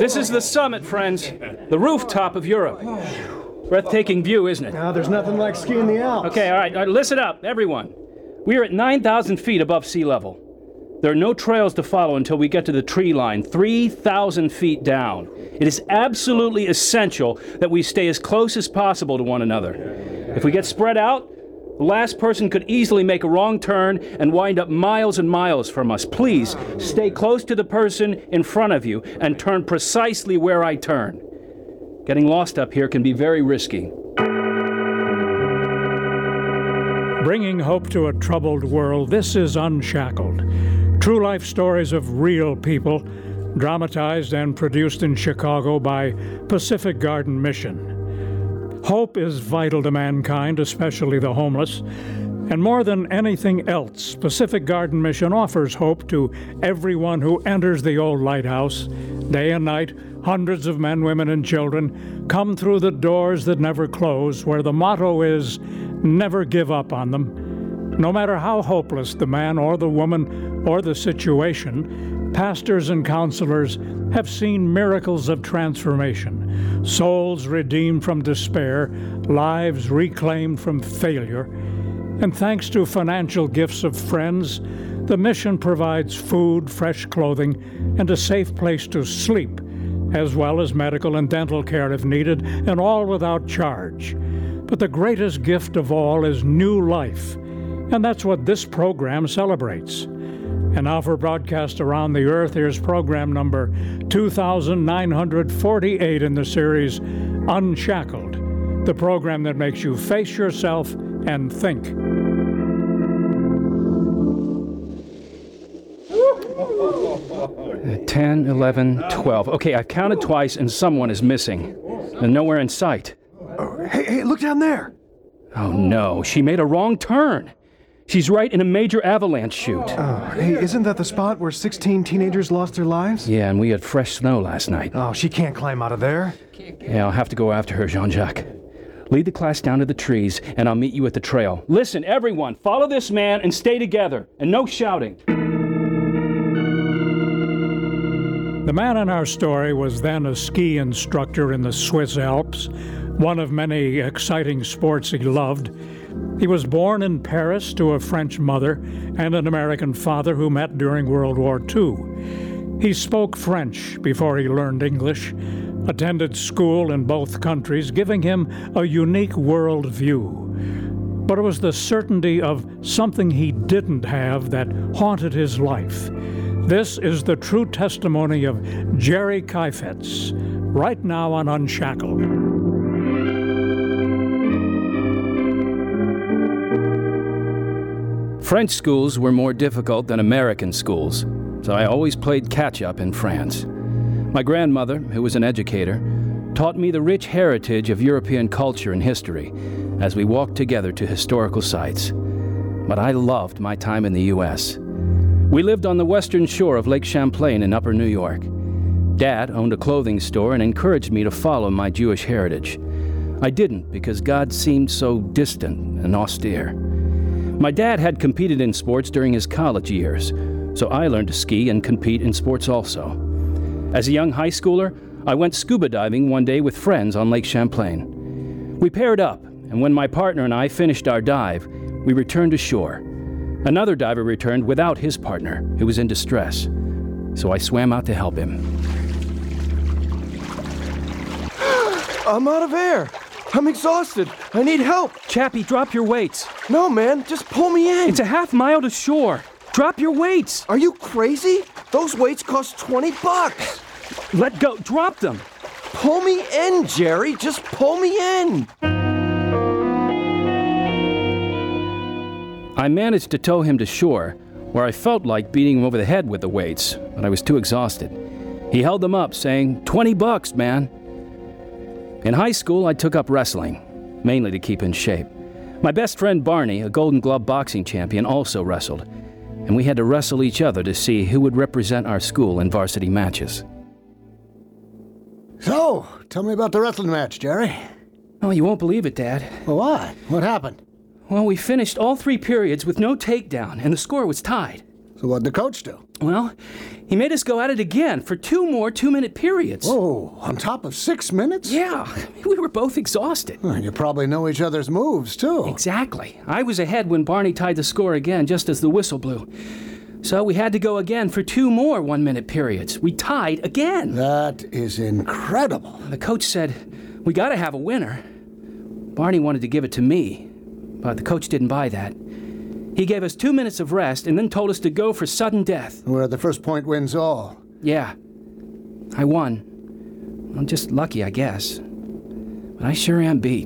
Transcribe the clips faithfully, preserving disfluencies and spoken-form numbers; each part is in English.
This is the summit, friends. The rooftop of Europe. Breathtaking view, isn't it? Now, there's nothing like skiing the Alps. Okay, all right, all right, listen up, everyone. We are at nine thousand feet above sea level. There are no trails to follow until we get to the tree line, three thousand feet down. It is absolutely essential that we stay as close as possible to one another. If we get spread out, the last person could easily make a wrong turn and wind up miles and miles from us. Please, stay close to the person in front of you and turn precisely where I turn. Getting lost up here can be very risky. Bringing hope to a troubled world, this is Unshackled. True life stories of real people, dramatized and produced in Chicago by Pacific Garden Mission. Hope is vital to mankind, especially the homeless. And more than anything else, Pacific Garden Mission offers hope to everyone who enters the old lighthouse. Day and night, hundreds of men, women, and children come through the doors that never close, where the motto is, never give up on them. No matter how hopeless the man or the woman or the situation, pastors and counselors have seen miracles of transformation, souls redeemed from despair, lives reclaimed from failure. And thanks to financial gifts of friends, the mission provides food, fresh clothing, and a safe place to sleep, as well as medical and dental care if needed, and all without charge. But the greatest gift of all is new life, and that's what this program celebrates. And now for broadcast around the earth, here's program number two thousand nine hundred forty-eight in the series Unshackled, the program that makes you face yourself and think. ten, eleven, twelve. Okay, I've counted twice and someone is missing. And nowhere in sight. Oh, hey, hey, look down there. Oh no, she made a wrong turn. She's right in a major avalanche chute. Oh, hey, isn't that the spot where sixteen teenagers lost their lives? Yeah, and we had fresh snow last night. Oh, she can't climb out of there. Yeah, I'll have to go after her, Jean-Jacques. Lead the class down to the trees, and I'll meet you at the trail. Listen, everyone, follow this man and stay together, and no shouting. The man in our story was then a ski instructor in the Swiss Alps, one of many exciting sports he loved. He was born in Paris to a French mother and an American father who met during World War Two. He spoke French before he learned English, attended school in both countries, giving him a unique world view. But it was the certainty of something he didn't have that haunted his life. This is the true testimony of Jerry Kaifetz, right now on Unshackled. French schools were more difficult than American schools, so I always played catch-up in France. My grandmother, who was an educator, taught me the rich heritage of European culture and history as we walked together to historical sites. But I loved my time in the U S. We lived on the western shore of Lake Champlain in Upper New York. Dad owned a clothing store and encouraged me to follow my Jewish heritage. I didn't because God seemed so distant and austere. My dad had competed in sports during his college years, so I learned to ski and compete in sports also. As a young high schooler, I went scuba diving one day with friends on Lake Champlain. We paired up, and when my partner and I finished our dive, we returned to shore. Another diver returned without his partner, who was in distress, so I swam out to help him. I'm out of air. I'm exhausted. I need help. Chappie, drop your weights. No, man, just pull me in. It's a half mile to shore. Drop your weights. Are you crazy? Those weights cost twenty bucks. Let go. Drop them. Pull me in, Jerry. Just pull me in. I managed to tow him to shore, where I felt like beating him over the head with the weights, but I was too exhausted. He held them up, saying, twenty bucks, man. In high school, I took up wrestling, mainly to keep in shape. My best friend Barney, a Golden Glove boxing champion, also wrestled, and we had to wrestle each other to see who would represent our school in varsity matches. So, tell me about the wrestling match, Jerry. Oh, you won't believe it, Dad. Well, what? What happened? Well, we finished all three periods with no takedown, and the score was tied. So what'd the coach do? Well, he made us go at it again for two more two-minute periods. Oh, on top of six minutes? Yeah, we were both exhausted. Well, you probably know each other's moves, too. Exactly. I was ahead when Barney tied the score again, just as the whistle blew. So we had to go again for two more one-minute periods. We tied again. That is incredible. The coach said, we gotta have a winner. Barney wanted to give it to me, but the coach didn't buy that. He gave us two minutes of rest and then told us to go for sudden death. Where the first point wins all. Yeah. I won. I'm just lucky, I guess. But I sure am beat.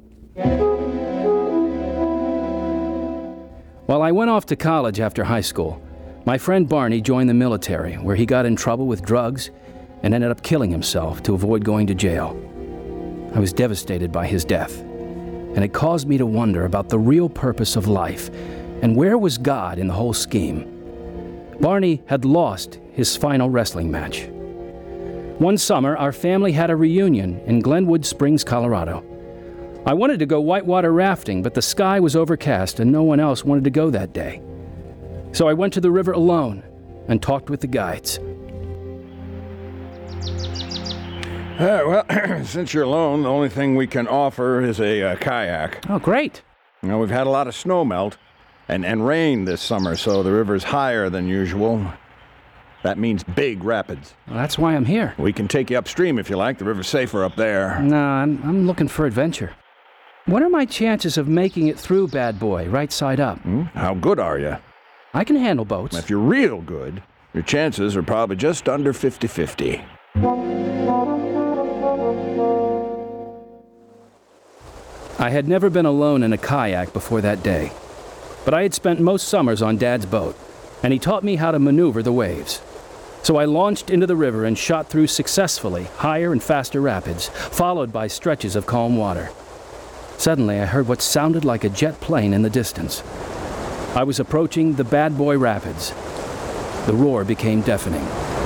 While I went off to college after high school, my friend Barney joined the military, where he got in trouble with drugs and ended up killing himself to avoid going to jail. I was devastated by his death, and it caused me to wonder about the real purpose of life and where was God in the whole scheme. Barney had lost his final wrestling match. One summer, our family had a reunion in Glenwood Springs, Colorado. I wanted to go whitewater rafting, but the sky was overcast and no one else wanted to go that day. So I went to the river alone and talked with the guides. Uh, well, since you're alone, the only thing we can offer is a uh, kayak. Oh, great. You know, we've had a lot of snow melt and, and rain this summer, so the river's higher than usual. That means big rapids. Well, that's why I'm here. We can take you upstream if you like. The river's safer up there. No, I'm, I'm looking for adventure. What are my chances of making it through Bad Boy, right side up? Hmm? How good are you? I can handle boats. If you're real good, your chances are probably just under fifty-fifty. I had never been alone in a kayak before that day, but I had spent most summers on Dad's boat, and he taught me how to maneuver the waves. So I launched into the river and shot through successfully higher and faster rapids, followed by stretches of calm water. Suddenly, I heard what sounded like a jet plane in the distance. I was approaching the Bad Boy Rapids. The roar became deafening.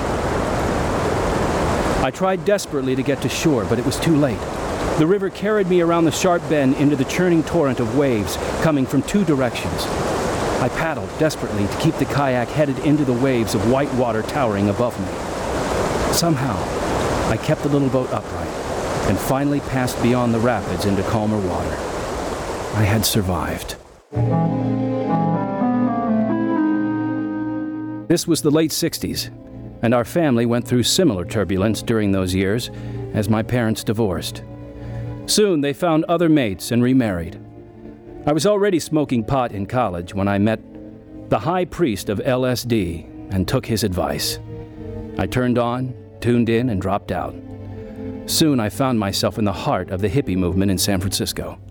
I tried desperately to get to shore, but it was too late. The river carried me around the sharp bend into the churning torrent of waves coming from two directions. I paddled desperately to keep the kayak headed into the waves of white water towering above me. Somehow, I kept the little boat upright and finally passed beyond the rapids into calmer water. I had survived. This was the late sixties, and our family went through similar turbulence during those years as my parents divorced. Soon they found other mates and remarried. I was already smoking pot in college when I met the high priest of L S D and took his advice. I turned on, tuned in, and dropped out. Soon I found myself in the heart of the hippie movement in San Francisco.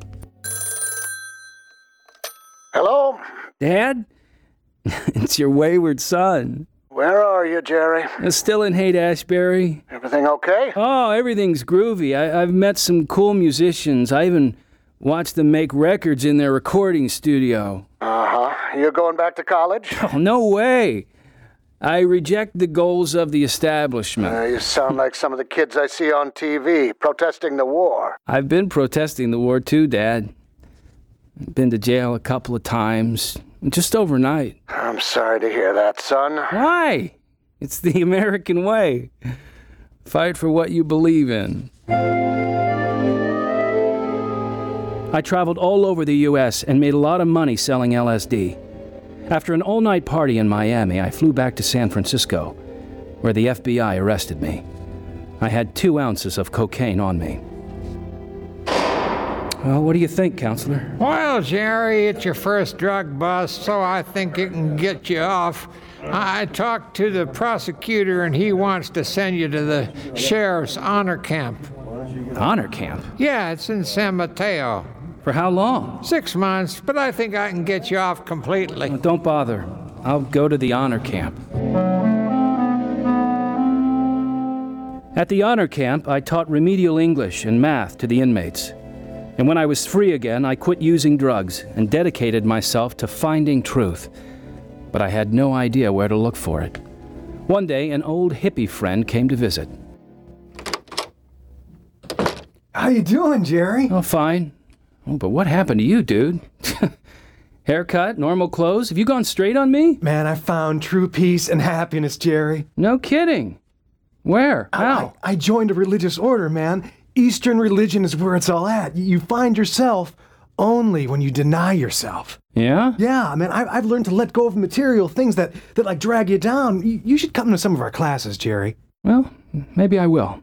Hello? Dad? It's your wayward son. Where are you, Jerry? Still in Haight-Ashbury? Everything okay? Oh, everything's groovy. I, I've met some cool musicians. I even watched them make records in their recording studio. Uh-huh. You going back to college? Oh, no way. I reject the goals of the establishment. Uh, you sound like some of the kids I see on T V, protesting the war. I've been protesting the war too, Dad. Been to jail a couple of times, just overnight. I'm sorry to hear that, son. Why? It's the American way. Fight for what you believe in. I traveled all over the U S and made a lot of money selling L S D. After an all-night party in Miami, I flew back to San Francisco, where the F B I arrested me. I had two ounces of cocaine on me. Well, what do you think, counselor? Well, Jerry, it's your first drug bust, so I think it can get you off. I talked to the prosecutor, and he wants to send you to the sheriff's honor camp. Honor camp? Yeah, it's in San Mateo. For how long? Six months, but I think I can get you off completely. Well, don't bother. I'll go to the honor camp. At the honor camp, I taught remedial English and math to the inmates. And when I was free again, I quit using drugs and dedicated myself to finding truth. But I had no idea where to look for it. One day, an old hippie friend came to visit. How you doing, Jerry? Oh, fine. Oh, but what happened to you, dude? Haircut, normal clothes. Have you gone straight on me? Man, I found true peace and happiness, Jerry. No kidding. Where? How? I, I joined a religious order, man. Eastern religion is where it's all at. You find yourself only when you deny yourself. Yeah? Yeah, man, I, I've learned to let go of material things that, that like drag you down. You, you should come to some of our classes, Jerry. Well, maybe I will.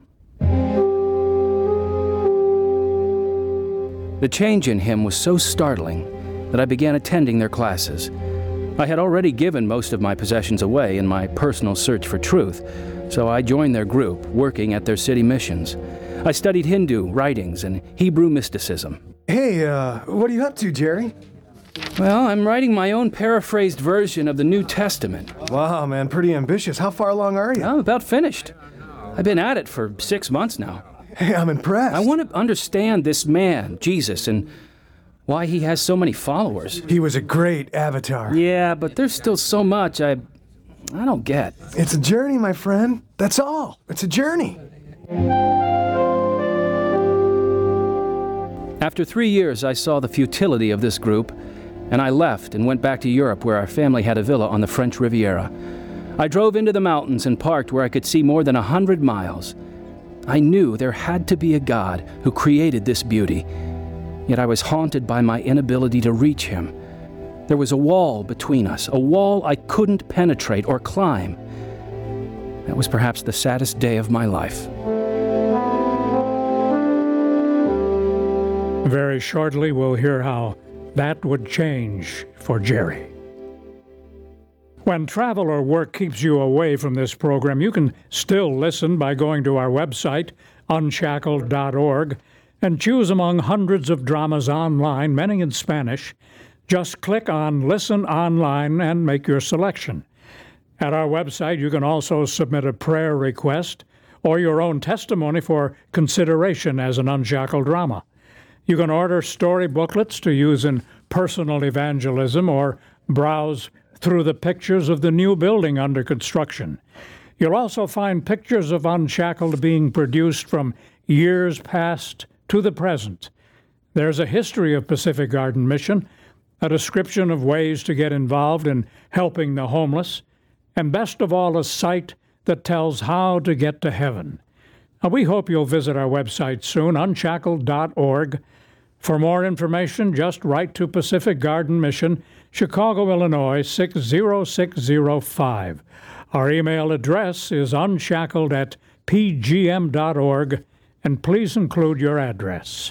The change in him was so startling that I began attending their classes. I had already given most of my possessions away in my personal search for truth, so I joined their group, working at their city missions. I studied Hindu writings and Hebrew mysticism. Hey, uh, what are you up to, Jerry? Well, I'm writing my own paraphrased version of the New Testament. Wow, man, pretty ambitious. How far along are you? I'm about finished. I've been at it for six months now. Hey, I'm impressed. I want to understand this man, Jesus, and why he has so many followers. He was a great avatar. Yeah, but there's still so much I... I don't get. It's a journey, my friend. That's all. It's a journey. After three years, I saw the futility of this group, and I left and went back to Europe where our family had a villa on the French Riviera. I drove into the mountains and parked where I could see more than a hundred miles. I knew there had to be a God who created this beauty, yet I was haunted by my inability to reach him. There was a wall between us, a wall I couldn't penetrate or climb. That was perhaps the saddest day of my life. Very shortly, we'll hear how that would change for Jerry. When travel or work keeps you away from this program, you can still listen by going to our website, unshackled dot org, and choose among hundreds of dramas online, many in Spanish. Just click on Listen Online and make your selection. At our website, you can also submit a prayer request or your own testimony for consideration as an Unshackled drama. You can order story booklets to use in personal evangelism or browse through the pictures of the new building under construction. You'll also find pictures of Unshackled being produced from years past to the present. There's a history of Pacific Garden Mission, a description of ways to get involved in helping the homeless, and best of all, a site that tells how to get to heaven. Now, we hope you'll visit our website soon, unshackled dot org. For more information, just write to Pacific Garden Mission, Chicago, Illinois, six zero six zero five. Our email address is unshackled at p g m dot org, and please include your address.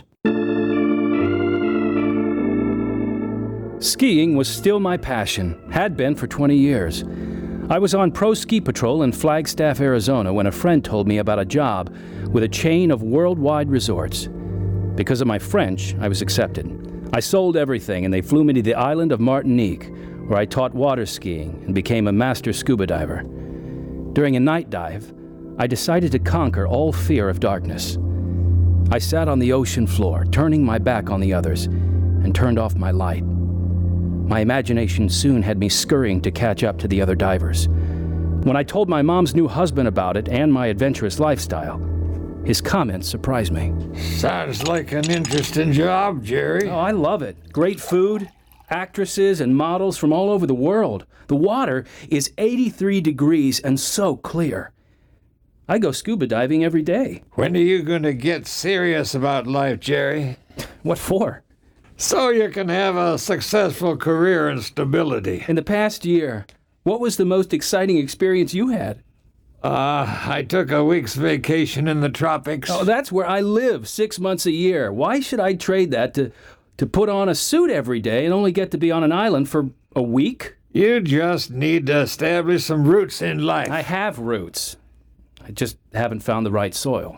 Skiing was still my passion, had been for twenty years. I was on pro ski patrol in Flagstaff, Arizona, when a friend told me about a job with a chain of worldwide resorts. Because of my French, I was accepted. I sold everything, and they flew me to the island of Martinique, where I taught water skiing and became a master scuba diver. During a night dive, I decided to conquer all fear of darkness. I sat on the ocean floor, turning my back on the others, and turned off my light. My imagination soon had me scurrying to catch up to the other divers. When I told my mom's new husband about it and my adventurous lifestyle, his comments surprised me. Sounds like an interesting job, Jerry. Oh, I love it. Great food, actresses and models from all over the world. The water is eighty-three degrees and so clear. I go scuba diving every day. When are you going to get serious about life, Jerry? What for? So you can have a successful career and stability. In the past year, what was the most exciting experience you had? Uh, I took a week's vacation in the tropics. Oh, that's where I live, six months a year. Why should I trade that to, to put on a suit every day and only get to be on an island for a week? You just need to establish some roots in life. I have roots. I just haven't found the right soil.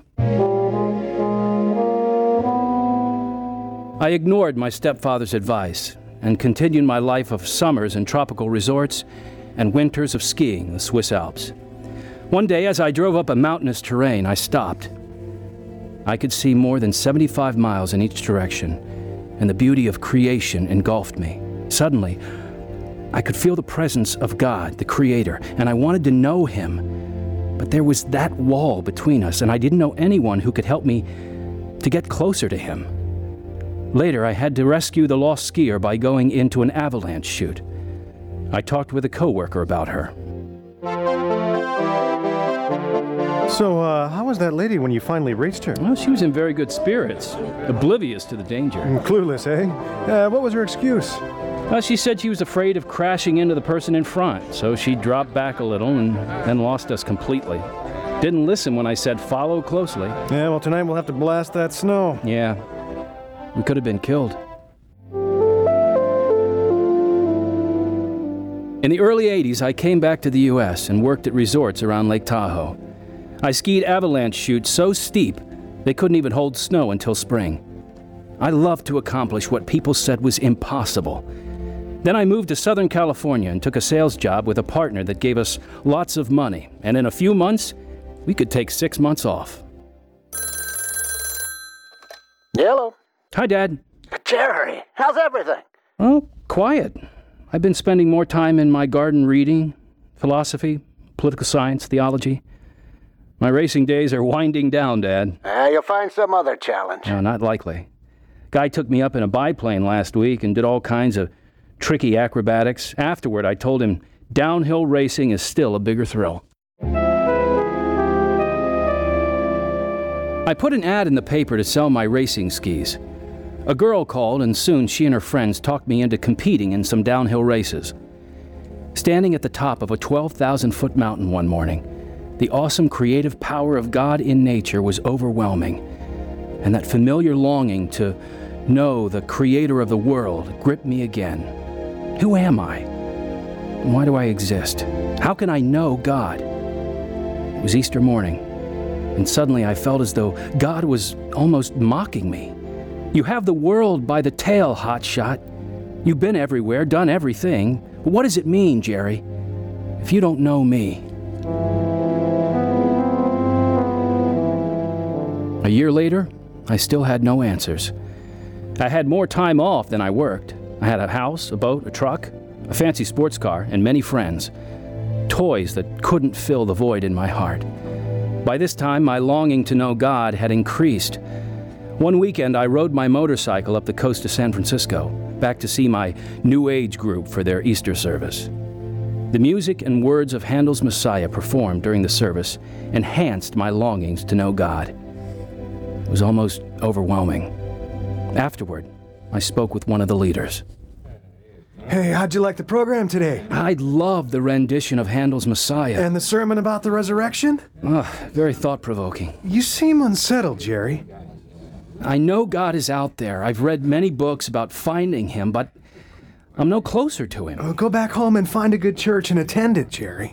I ignored my stepfather's advice and continued my life of summers in tropical resorts and winters of skiing in the Swiss Alps. One day, as I drove up a mountainous terrain, I stopped. I could see more than seventy-five miles in each direction, and the beauty of creation engulfed me. Suddenly, I could feel the presence of God, the Creator, and I wanted to know Him. But there was that wall between us, and I didn't know anyone who could help me to get closer to Him. Later, I had to rescue the lost skier by going into an avalanche chute. I talked with a coworker about her. So, uh, how was that lady when you finally reached her? Well, she was in very good spirits, oblivious to the danger. Clueless, eh? Uh, what was her excuse? Well, she said she was afraid of crashing into the person in front, so she dropped back a little and then lost us completely. Didn't listen when I said follow closely. Yeah, well, tonight we'll have to blast that snow. Yeah, we could have been killed. In the early eighties, I came back to the U S and worked at resorts around Lake Tahoe. I skied avalanche chutes so steep they couldn't even hold snow until spring. I loved to accomplish what people said was impossible. Then I moved to Southern California and took a sales job with a partner that gave us lots of money, and in a few months, we could take six months off. Hello. Hi, Dad. Jerry, how's everything? Oh, quiet. I've been spending more time in my garden reading, philosophy, political science, theology. My racing days are winding down, Dad. Uh, you'll find some other challenge. No, not likely. Guy took me up in a biplane last week and did all kinds of tricky acrobatics. Afterward, I told him downhill racing is still a bigger thrill. I put an ad in the paper to sell my racing skis. A girl called, and soon she and her friends talked me into competing in some downhill races. Standing at the top of a twelve thousand foot mountain one morning, the awesome creative power of God in nature was overwhelming, and that familiar longing to know the creator of the world gripped me again. Who am I? And why do I exist? How can I know God? It was Easter morning, and suddenly I felt as though God was almost mocking me. You have the world by the tail, hotshot. You've been everywhere, done everything. But what does it mean, Jerry, if you don't know me? A year later, I still had no answers. I had more time off than I worked. I had a house, a boat, a truck, a fancy sports car, and many friends. Toys that couldn't fill the void in my heart. By this time, my longing to know God had increased. One weekend, I rode my motorcycle up the coast of San Francisco, back to see my New Age group for their Easter service. The music and words of Handel's Messiah performed during the service enhanced my longings to know God. It was almost overwhelming. Afterward, I spoke with one of the leaders. Hey, how'd you like the program today? I loved the rendition of Handel's Messiah. And the sermon about the resurrection? Oh, very thought-provoking. You seem unsettled, Jerry. I know God is out there. I've read many books about finding him, but I'm no closer to him. Oh, go back home and find a good church and attend it, Jerry.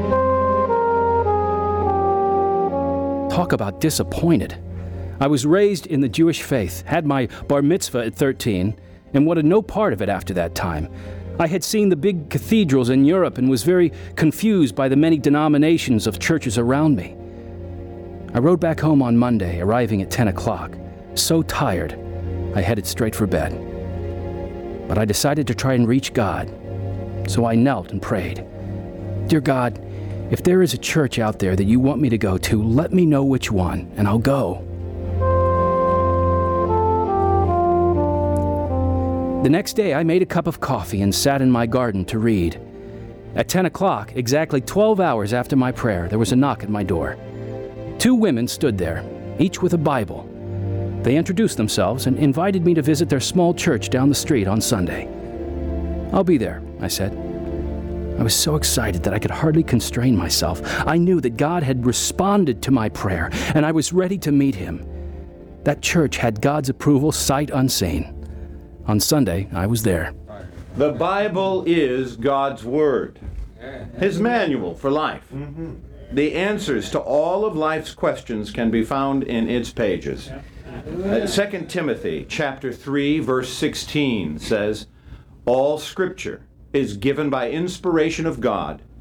Talk about disappointed. I was raised in the Jewish faith, had my bar mitzvah at thirteen, and wanted no part of it after that time. I had seen the big cathedrals in Europe and was very confused by the many denominations of churches around me. I rode back home on Monday, arriving at ten o'clock. So tired, I headed straight for bed. But I decided to try and reach God, so I knelt and prayed. Dear God, if there is a church out there that you want me to go to, let me know which one, and I'll go. The next day, I made a cup of coffee and sat in my garden to read. At ten o'clock, exactly twelve hours after my prayer, there was a knock at my door. Two women stood there, each with a Bible. They introduced themselves and invited me to visit their small church down the street on Sunday. I'll be there, I said. I was so excited that I could hardly constrain myself. I knew that God had responded to my prayer, and I was ready to meet him. That church had God's approval sight unseen. On Sunday, I was there. The Bible is God's Word, His manual for life. Mm-hmm. The answers to all of life's questions can be found in its pages. Uh, Second Timothy chapter three, verse sixteen says, "All Scripture is given by inspiration of God